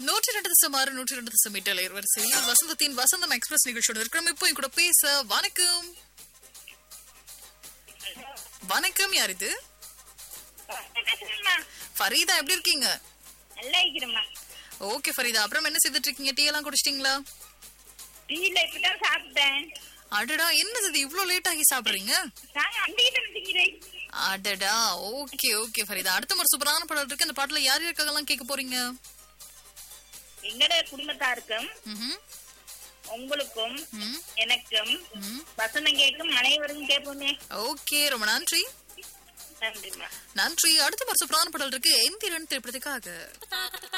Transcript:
102.6 102.8 வரிசையில் வசந்தத்தின் வசந்தம் எக்ஸ்பிரஸ் நிகழ்ச்சியோட இருக்கிறோம். இப்போ என் கூட பேச வணக்கம். வணக்கம், யார் இது? ஃபரீதா, எப்படி இருக்கீங்க? நல்லா இருக்கிறேம்மா. ஓகே ஃபரீதா, அப்புறம் என்ன செய்துட்டு இருக்கீங்க? டீ எல்லாம் குடிச்சிட்டீங்களா? டீல இப்பதான் சாப்பிட்டேன். அடடா, என்னது இது இவ்ளோ லேட் ஆகி சாப்பிடுறீங்க? நான் அண்டிகிட்ட நிக்கிறேன். அடடா, ஓகே ஓகே ஃபரீதா, அடுத்த ஒரு சூப்பரான பாடல் இருக்கு. அந்த பாட்டுல யார் யாருக்கெல்லாம் கேட்க போறீங்க? எங்கட குடும்பத்தாருக்கும் ம்ஹும். உங்களுக்கும் ம். எனக்கும் ம். வசனம் கேட்கும் அனைவரும் கேட்போமே. ஓகே, ரொம்ப நன்றி. நன்றிம்மா. நன்றி. அடுத்த ஒரு சூப்பரான பாடல் இருக்கு எந்திரன் திரைப்படத்துக்காக.